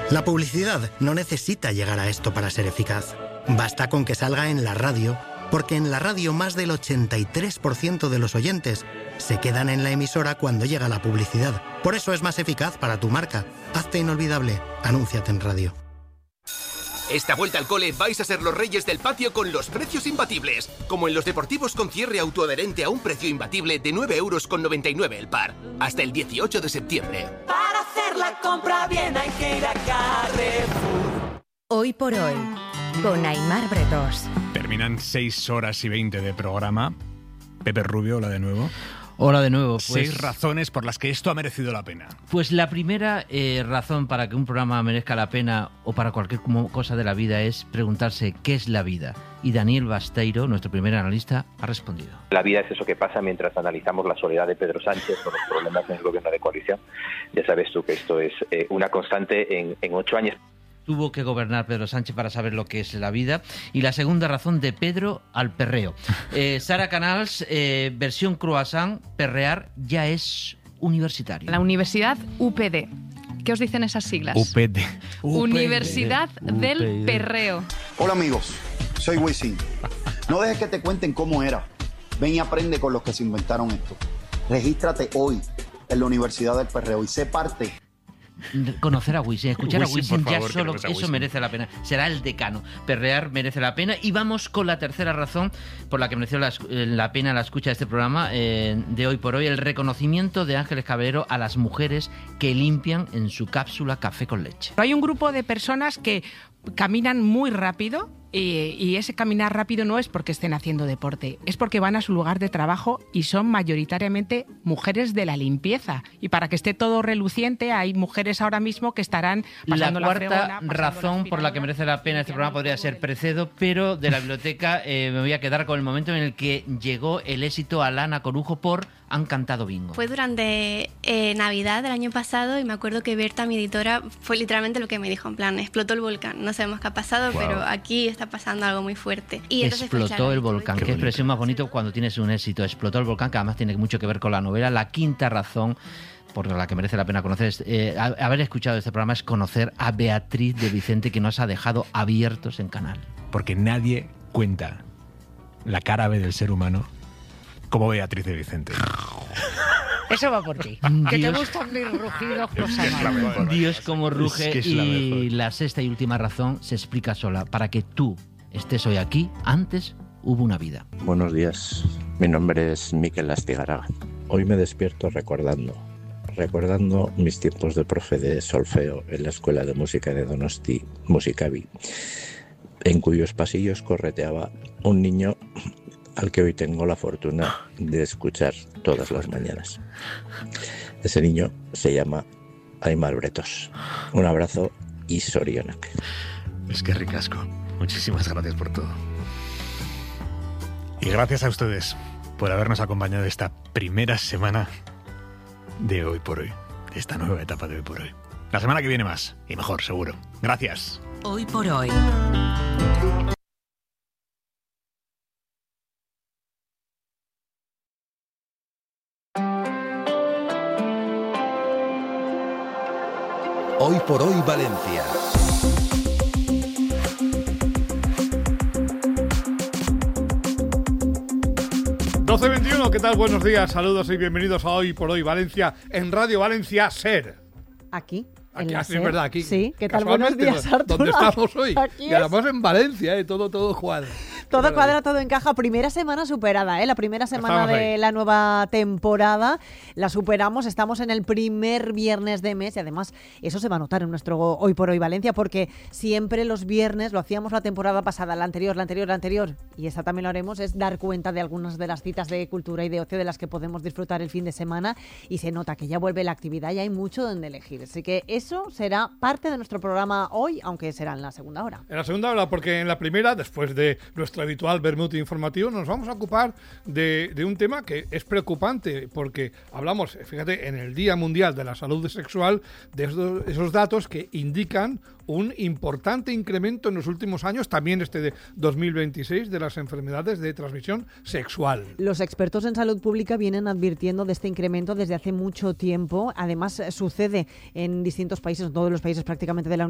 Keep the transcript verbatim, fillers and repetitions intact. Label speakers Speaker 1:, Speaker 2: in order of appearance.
Speaker 1: La publicidad no necesita llegar a esto para ser eficaz. Basta con que salga en la radio, porque en la radio más del ochenta y tres por ciento de los oyentes se quedan en la emisora cuando llega la publicidad. Por eso es más eficaz para tu marca. Hazte inolvidable. Anúnciate en radio.
Speaker 2: Esta vuelta al cole vais a ser los reyes del patio con los precios imbatibles. Como en los deportivos con cierre autoadherente a un precio imbatible de nueve euros con noventa y nueve el par. Hasta el dieciocho de septiembre.
Speaker 3: Para hacer la compra bien hay que ir a Carrefour.
Speaker 4: Hoy por hoy, con Aimar Bretós.
Speaker 5: Terminan seis horas y veinte de programa. Pepe Rubio, hola de nuevo.
Speaker 6: Hola de nuevo. Pues,
Speaker 5: Seis razones por las que esto ha merecido la pena.
Speaker 6: Pues la primera eh, razón para que un programa merezca la pena o para cualquier cosa de la vida es preguntarse qué es la vida. Y Daniel Basteiro, nuestro primer analista, ha respondido.
Speaker 7: La vida es eso que pasa mientras analizamos la soledad de Pedro Sánchez o los problemas en el gobierno de coalición. Ya sabes tú que esto es eh, una constante en, en ocho años.
Speaker 6: Tuvo que gobernar Pedro Sánchez para saber lo que es la vida. Y la segunda razón, de Pedro al perreo. Eh, Sara Canals, eh, versión croissant, perrear ya es universitario.
Speaker 8: La Universidad U P D. ¿Qué os dicen esas siglas?
Speaker 5: U P D.
Speaker 8: Universidad del Perreo.
Speaker 9: Hola amigos, soy Wisin. No dejes que te cuenten cómo era. Ven y aprende con los que se inventaron esto. Regístrate hoy en la Universidad del Perreo y sé parte.
Speaker 6: Conocer a Wisin, escuchar
Speaker 5: Wisin,
Speaker 6: a Wisin,
Speaker 5: por
Speaker 6: ya
Speaker 5: favor,
Speaker 6: solo
Speaker 5: a
Speaker 6: eso
Speaker 5: Wisin.
Speaker 6: merece la pena. Será el decano. Perrear merece la pena. Y vamos con la tercera razón por la que mereció la, la pena la escucha de este programa eh, de hoy por hoy, el reconocimiento de Ángeles Caballero a las mujeres que limpian en su cápsula café con leche.
Speaker 10: Hay un grupo de personas que caminan muy rápido. Y, y ese caminar rápido no es porque estén haciendo deporte, es porque van a su lugar de trabajo y son mayoritariamente mujeres de la limpieza. Y para que esté todo reluciente, hay mujeres ahora mismo que estarán pasando
Speaker 6: la
Speaker 10: la
Speaker 6: cuarta
Speaker 10: fregona, pasando
Speaker 6: razón
Speaker 10: la
Speaker 6: por la que merece la pena este programa podría ser Precedo, pero de la biblioteca eh, me voy a quedar con el momento en el que llegó el éxito a Lana Corujo por Han cantado bingo.
Speaker 11: Fue durante eh, Navidad del año pasado y me acuerdo que Berta, mi editora, fue literalmente lo que me dijo, en plan, explotó el volcán. No sabemos qué ha pasado,
Speaker 5: Wow.
Speaker 11: pero aquí está pasando algo muy fuerte. Y entonces,
Speaker 6: Explotó
Speaker 11: pues, claro,
Speaker 6: el volcán.
Speaker 5: Qué
Speaker 6: Qué,
Speaker 5: bonito.
Speaker 6: expresión más bonito cuando tienes un éxito. Explotó el volcán, que además tiene mucho que ver con la novela. La quinta razón por la que merece la pena conocer, es, eh, haber escuchado este programa es conocer a Beatriz de Vicente, que nos ha dejado abiertos en canal.
Speaker 5: Porque nadie cuenta la cara B del ser humano como Beatriz de Vicente.
Speaker 10: Eso va por ti. Que te gustan mis rugidos, cosa
Speaker 5: Es la
Speaker 10: mala.
Speaker 5: mejor.
Speaker 6: Dios como ruge.
Speaker 5: Es que es la
Speaker 6: y
Speaker 5: mejor.
Speaker 6: la sexta y última razón se explica sola. Para que tú estés hoy aquí, antes hubo una vida.
Speaker 12: Buenos días, mi nombre es Miquel Astigarraga. Hoy me despierto recordando, recordando mis tiempos de profe de solfeo en la Escuela de Música de Donosti, Musicavi, en cuyos pasillos correteaba un niño al que hoy tengo la fortuna de escuchar todas las mañanas. Ese niño se llama Aimar Bretós. Un abrazo y sorionak.
Speaker 5: Es que ricasco. Muchísimas gracias por todo. Y gracias a ustedes por habernos acompañado esta primera semana de Hoy por Hoy, de esta nueva etapa de Hoy por Hoy. La semana que viene más, y mejor, seguro. Gracias.
Speaker 4: Hoy por hoy.
Speaker 13: Hoy por Hoy Valencia.
Speaker 14: doce veintiuno, ¿qué tal? Buenos días, saludos y bienvenidos a Hoy por Hoy Valencia en Radio Valencia SER.
Speaker 15: Aquí.
Speaker 14: Aquí,
Speaker 15: en la
Speaker 14: así
Speaker 15: SER.
Speaker 14: es verdad, aquí.
Speaker 15: Sí, ¿qué tal? Buenos
Speaker 14: Casualmente,
Speaker 15: días, Arturo.
Speaker 14: ¿dónde estamos hoy?
Speaker 15: Aquí
Speaker 14: Y además en Valencia, ¿eh? todo, todo cuadra.
Speaker 15: Todo cuadra, todo encaja. Primera semana superada, ¿eh? La primera semana
Speaker 14: Estamos
Speaker 15: de
Speaker 14: ahí.
Speaker 15: la nueva temporada. La superamos, estamos en el primer viernes de mes y además eso se va a notar en nuestro Hoy por Hoy Valencia porque siempre los viernes, lo hacíamos la temporada pasada, la anterior, la anterior, la anterior y esta también lo haremos, es dar cuenta de algunas de las citas de cultura y de ocio de las que podemos disfrutar el fin de semana y se nota que ya vuelve la actividad y hay mucho donde elegir. Así que eso será parte de nuestro programa hoy, aunque será en la segunda hora.
Speaker 14: En la segunda hora, porque en la primera, después de nuestro habitual vermut informativo, nos vamos a ocupar de, de un tema que es preocupante, porque hablamos, fíjate, en el Día Mundial de la Salud Sexual, de esos, esos datos que indican un importante incremento en los últimos años, también este de dos mil veintiséis, de las enfermedades de transmisión sexual.
Speaker 15: Los expertos en salud pública vienen advirtiendo de este incremento desde hace mucho tiempo. Además, sucede en distintos países, en todos los países prácticamente de la Unión